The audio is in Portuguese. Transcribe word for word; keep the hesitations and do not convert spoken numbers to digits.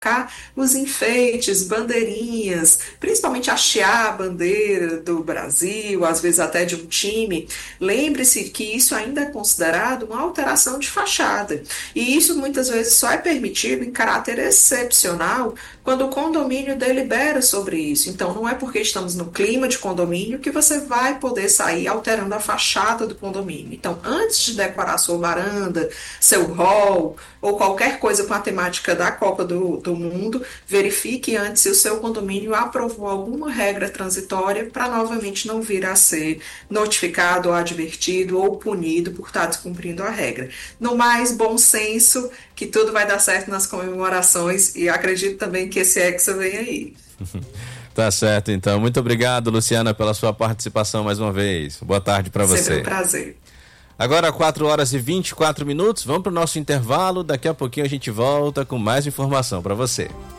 os enfeites, bandeirinhas, principalmente hastear a bandeira do Brasil, às vezes até de um time. Lembre-se que isso ainda é considerado uma alteração de fachada. E isso muitas vezes só é permitido em caráter excepcional quando o condomínio delibera sobre isso. Então, não é porque estamos no clima de condomínio que você vai poder sair alterando a fachada do condomínio. Então, antes de decorar sua varanda, seu hall ou qualquer coisa com a temática da Copa do, do Mundo, verifique antes se o seu condomínio aprovou alguma regra transitória para novamente não vir a ser notificado ou advertido ou punido por estar descumprindo a regra. No mais, bom senso, que tudo vai dar certo nas comemorações e acredito também que esse Hexa vem aí. Tá certo, então. Muito obrigado, Luciana, pela sua participação mais uma vez. Boa tarde para você. Sempre um prazer. Agora, quatro horas e vinte e quatro minutos, vamos para o nosso intervalo. Daqui a pouquinho a gente volta com mais informação para você.